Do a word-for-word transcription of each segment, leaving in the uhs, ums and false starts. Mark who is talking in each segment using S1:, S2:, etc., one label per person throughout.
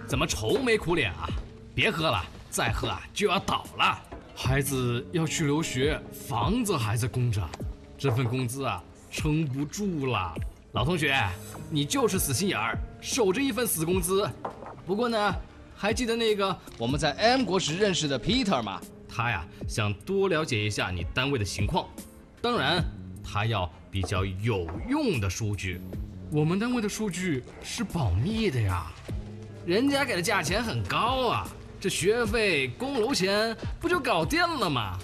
S1: 怎么愁眉苦脸啊？别喝了，再喝啊就要倒了。孩子要去留学，房子还在供着，这份工资啊撑不住了。老同学，你就是死心眼儿，守着一份死工资。不过呢，还记得那个我们在 M 国时认识的 Peter 吗？他呀想多了解一下你单位的情况，当然他要比较有用的数据。我们单位的数据是保密的呀，人家给的价钱很高啊，这学费、供楼钱不就搞定了吗？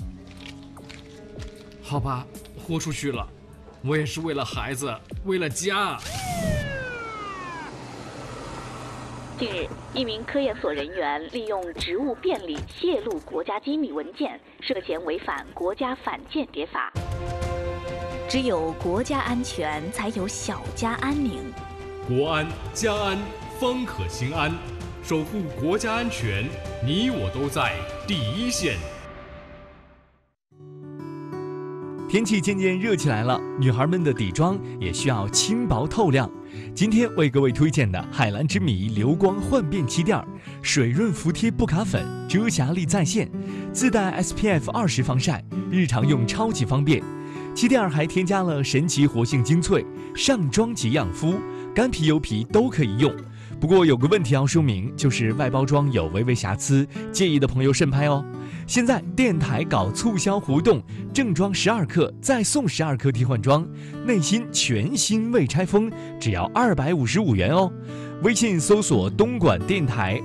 S1: 好吧，豁出去了，我也是为了孩子，为了家。
S2: 近日，一名科研所人员利用职务便利泄露国家机密文件，涉嫌违反国家反间谍法。只有国家安全，才有小家安宁。
S3: 国安家安方可心安，守护国家安全，你我都在第一线。
S4: 天气渐渐热起来了，女孩们的底妆也需要轻薄透亮。今天为各位推荐的海蓝之谜流光焕变气垫，水润服帖不卡粉，遮瑕力在线，自带 S P F 二十防晒，日常用超级方便。气垫还添加了神奇活性精粹，上妆即养肤，干皮油皮都可以用。不过有个问题要说明，就是外包装有微微瑕疵，介意的朋友慎拍哦。现在电台搞促销活动，正装十二克再送十二克替换装，内心全新未拆封，只要二百五十五元哦。微信搜索东莞电台